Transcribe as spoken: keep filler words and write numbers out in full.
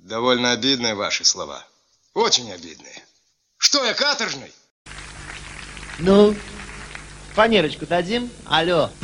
Довольно обидные ваши слова. Очень обидные. Что я, каторжный? Ну, фанерочку дадим? Алло.